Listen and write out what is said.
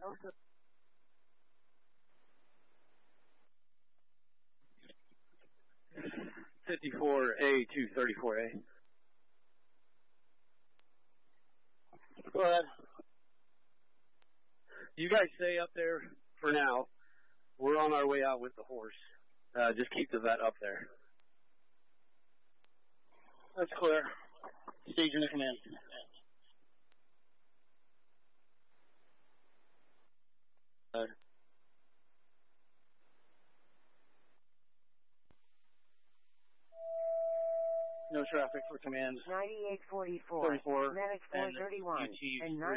54A234A. Go ahead. You guys stay up there for now. We're on our way out with the horse. Just keep the vet up there. That's clear. Stage in the command. No traffic for command. 9844. 34. Medic 431. And